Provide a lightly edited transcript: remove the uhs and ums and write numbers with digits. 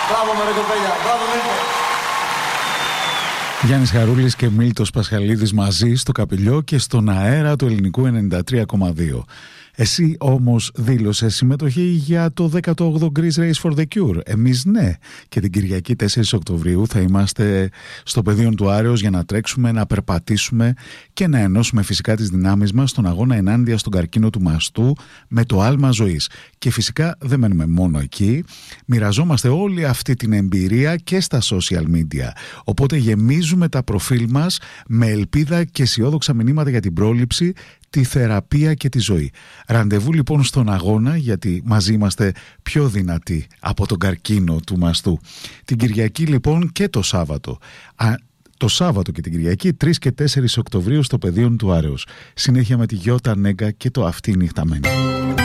Μπράβο με ρε κοπέλια, μπράβο Μίλτο. Γιάννης Χαρούλης και Μίλτος Πασχαλίδης μαζί στο Καπηλιό και στον αέρα του Ελληνικού 93,2. Εσύ όμως δήλωσες συμμετοχή για το 18ο Greece Race for the Cure. Εμείς ναι. Και την Κυριακή 4 Οκτωβρίου θα είμαστε στο πεδίο του Άρεως για να τρέξουμε, να περπατήσουμε και να ενώσουμε φυσικά τις δυνάμεις μας στον αγώνα ενάντια στον καρκίνο του μαστού με το άλμα ζωής. Και φυσικά δεν μένουμε μόνο εκεί. Μοιραζόμαστε όλη αυτή την εμπειρία και στα social media. Οπότε γεμίζουμε τα προφίλ μας με ελπίδα και αισιόδοξα μηνύματα για την πρόληψη, τη θεραπεία και τη ζωή. Ραντεβού λοιπόν στον αγώνα, γιατί μαζί είμαστε πιο δυνατοί από τον καρκίνο του μαστού. Την Κυριακή λοιπόν και το Σάββατο. Το Σάββατο και την Κυριακή 3 και 4 Οκτωβρίου στο πεδίο του Άρεως. Συνέχεια με τη Γιώτα Νέγκα και το Αυτή νυχταμένη.